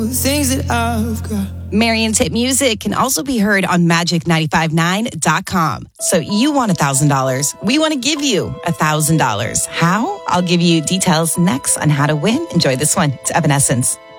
Things that I've got. Marion's hit music can also be heard on magic959.com. So you want $1,000. We want to give you $1,000. How? I'll give you details next on how to win. Enjoy this one. It's Evanescence.